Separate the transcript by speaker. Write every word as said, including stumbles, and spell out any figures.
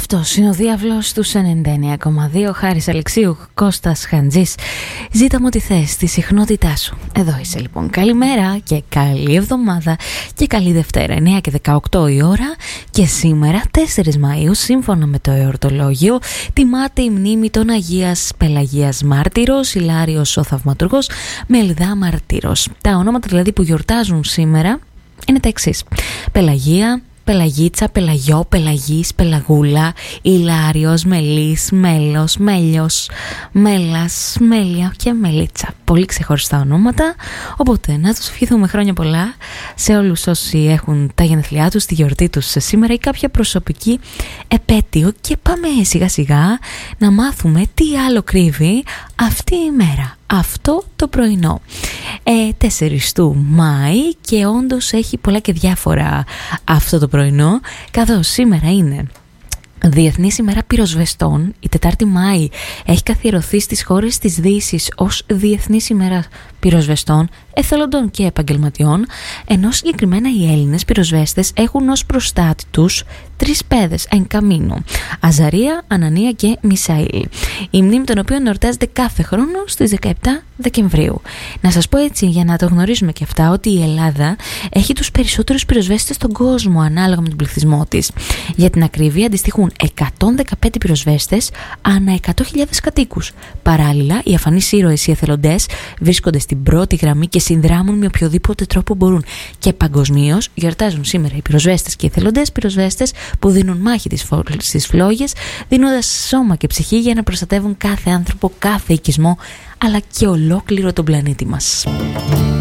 Speaker 1: Αυτός είναι ο διάβλος του ενενήντα εννέα κόμμα δύο. Χάρης Αλεξίου, Κώστας Χαντζής. Ζήτα μου ό,τι θες, τη συχνότητά σου. Εδώ είσαι λοιπόν. Καλημέρα και καλή εβδομάδα και καλή Δευτέρα. εννέα και δεκαοκτώ η ώρα και σήμερα τέσσερις Μαΐου, σύμφωνα με το εορτολόγιο, τιμάται η μνήμη των Αγίας Πελαγίας Μάρτυρος, Ηλάριος ο Θαυματουργός, Μελιδά Μαρτύρος. Τα ονόματα δηλαδή που γιορτάζουν σήμερα είναι τα εξής: Πελαγία, Πελαγίτσα, Πελαγιό, Πελαγής, Πελαγούλα, Ηλάριος, Μελής, Μέλος, Μέλιος, Μέλας, Μέλια και Μελίτσα. Πολύ ξεχωριστά ονόματα, οπότε να τους ευχηθούμε χρόνια πολλά σε όλους όσοι έχουν τα γενεθλιά τους, τη γιορτή τους σήμερα ή κάποια προσωπική επέτειο, και πάμε σιγά σιγά να μάθουμε τι άλλο κρύβει αυτή η μέρα, αυτό το πρωινό. Ε, τέσσερις του Μάη, και όντως έχει πολλά και διάφορα αυτό το πρωινό, καθώς σήμερα είναι Διεθνής ημέρα πυροσβεστών. Η Τετάρτη Μάη έχει καθιερωθεί στις χώρες της Δύσης ως Διεθνής ημέρα πυροσβεστών, εθελοντών και επαγγελματιών, ενώ συγκεκριμένα οι Έλληνες πυροσβέστες έχουν ως προστάτη τους τρεις παιδες εν καμίνο: Αζαρία, Ανανία και Μισαήλ, η μνήμη των οποίων εορτάζεται κάθε χρόνο στις δεκαεπτά Δεκεμβρίου. Να σας πω έτσι, για να το γνωρίζουμε και αυτά, ότι η Ελλάδα έχει τους περισσότερους πυροσβέστες στον κόσμο ανάλογα με τον πληθυσμό της. Για την ακρίβεια, αντιστοιχούν εκατόν δεκαπέντε πυροσβέστες ανά εκατό χιλιάδες κατοίκους. Παράλληλα, οι αφανείς ήρωες, οι εθελοντές, βρίσκονται στην πρώτη γραμμή και συνδράμουν με οποιοδήποτε τρόπο μπορούν. Και παγκοσμίως γιορτάζουν σήμερα οι πυροσβέστες και οι εθελοντές πυροσβέστες που δίνουν μάχη στις φλόγες, δίνοντας σώμα και ψυχή για να προστατεύουν κάθε άνθρωπο, κάθε οικισμό, αλλά και ολόκληρο τον πλανήτη μας.